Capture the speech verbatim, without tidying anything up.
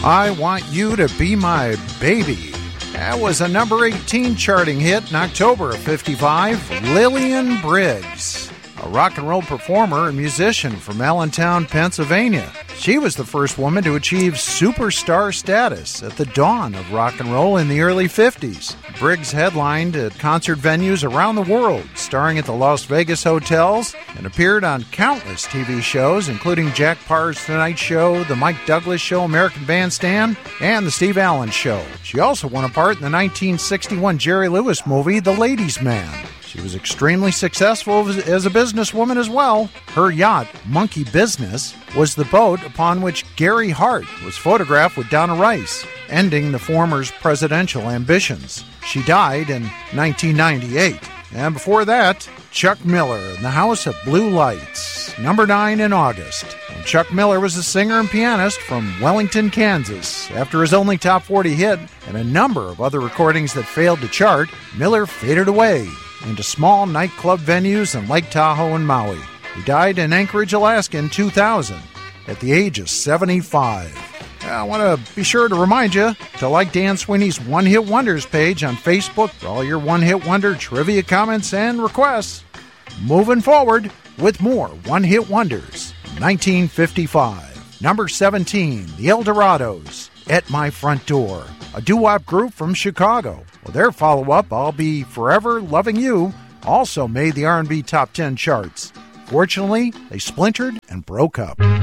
I Want You to Be My Baby. That was a number eighteen charting hit in October of fifty-five. Lillian Briggs, a rock and roll performer and musician from Allentown, Pennsylvania. She was the first woman to achieve superstar status at the dawn of rock and roll in the early fifties. Briggs headlined at concert venues around the world, starring at the Las Vegas hotels, and appeared on countless T V shows, including Jack Parr's Tonight Show, The Mike Douglas Show, American Bandstand, and The Steve Allen Show. She also won a part in the nineteen sixty-one Jerry Lewis movie, The Ladies' Man. She was extremely successful as a businesswoman as well. Her yacht, Monkey Business, was the boat upon which Gary Hart was photographed with Donna Rice, ending the former's presidential ambitions. She died in nineteen ninety-eight. And before that, Chuck Miller in the House of Blue Lights, number nine in August. And Chuck Miller was a singer and pianist from Wellington, Kansas. After his only top forty hit and a number of other recordings that failed to chart, Miller faded away into small nightclub venues in Lake Tahoe and Maui. He died in Anchorage, Alaska in two thousand at the age of seventy-five. I want to be sure to remind you to like Dan Sweeney's One Hit Wonders page on Facebook for all your One Hit Wonder trivia comments and requests. Moving forward with more One Hit Wonders. nineteen fifty-five. Number seventeen, The Eldorados, At My Front Door, a doo-wop group from Chicago. Well, their follow-up, I'll Be Forever Loving You, also made the R and B Top ten charts. Fortunately, they splintered and broke up.